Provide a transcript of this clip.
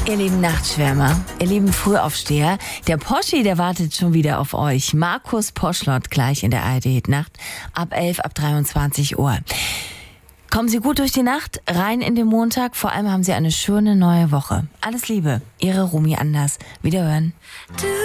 Ihr lieben Nachtschwärmer, ihr lieben Frühaufsteher, der Poschi, der wartet schon wieder auf euch. Markus Poschlott gleich in der ARD-Nacht ab 11, ab 23 Uhr. Kommen Sie gut durch die Nacht, rein in den Montag, vor allem haben Sie eine schöne neue Woche. Alles Liebe, Ihre Rumi Anders. Wiederhören.